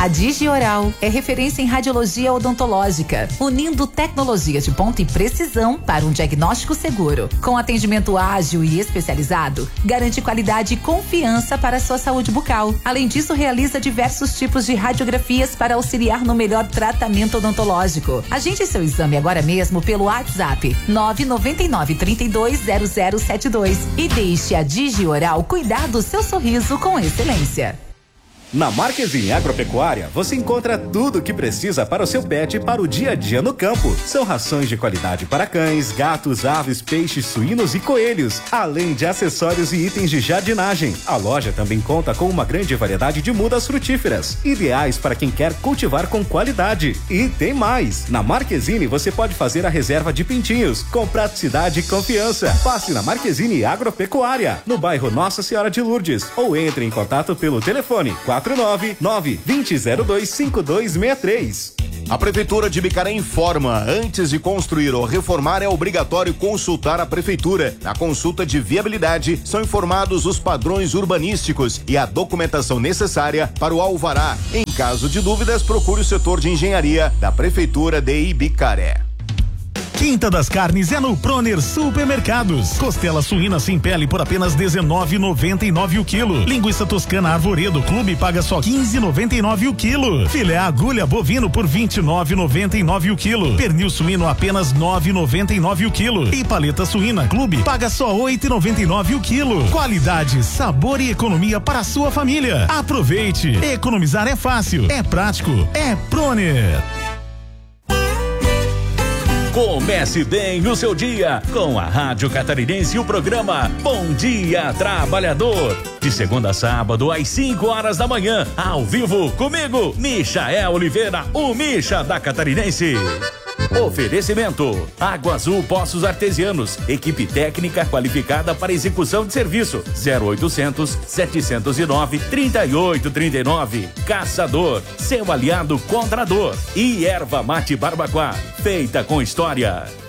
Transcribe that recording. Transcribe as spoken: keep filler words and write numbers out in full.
A Digioral é referência em radiologia odontológica, unindo tecnologias de ponta e precisão para um diagnóstico seguro. Com atendimento ágil e especializado, garante qualidade e confiança para a sua saúde bucal. Além disso, realiza diversos tipos de radiografias para auxiliar no melhor tratamento odontológico. Agende seu exame agora mesmo pelo WhatsApp nove nove nove, três dois zero zero sete dois e deixe a Digioral cuidar do seu sorriso com excelência. Na Marquezine Agropecuária, você encontra tudo o que precisa para o seu pet para o dia a dia no campo. São rações de qualidade para cães, gatos, aves, peixes, suínos e coelhos, além de acessórios e itens de jardinagem. A loja também conta com uma grande variedade de mudas frutíferas, ideais para quem quer cultivar com qualidade. E tem mais! Na Marquezine você pode fazer a reserva de pintinhos, com praticidade e confiança. Passe na Marquezine Agropecuária, no bairro Nossa Senhora de Lourdes, ou entre em contato pelo telefone quatro nove nove, dois zero dois, cinco dois seis três. A Prefeitura de Bicaré informa: antes de construir ou reformar é obrigatório consultar a Prefeitura. Na consulta de viabilidade são informados os padrões urbanísticos e a documentação necessária para o alvará. Em caso de dúvidas, procure o setor de engenharia da Prefeitura de Ibicaré. Quinta das Carnes é no Proner Supermercados. Costela suína sem pele por apenas dezenove reais e noventa e nove centavos o quilo. Linguiça toscana Arvoredo Clube paga só quinze reais e noventa e nove centavos o quilo. Filé agulha bovino por vinte e nove reais e noventa e nove centavos o quilo. Pernil suíno apenas nove reais e noventa e nove centavos o quilo. E paleta suína Clube paga só oito reais e noventa e nove centavos o quilo. Qualidade, sabor e economia para a sua família. Aproveite. Economizar é fácil, é prático, é Proner. Comece bem o seu dia com a Rádio Catarinense e o programa Bom Dia Trabalhador. De segunda a sábado, às cinco horas da manhã, ao vivo comigo, Michael Oliveira, o Micha da Catarinense. Oferecimento: Água Azul Poços Artesianos, equipe técnica qualificada para execução de serviço. zero oitocentos, setecentos e nove, trinta e oito trinta e nove. Caçador, seu aliado contra a dor. E erva mate Barbacoa, feita com história.